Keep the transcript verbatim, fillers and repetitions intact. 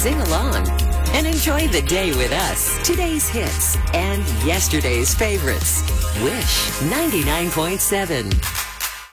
sing along, and enjoy the day with us. Today's hits and yesterday's favorites. Wish ninety-nine point seven.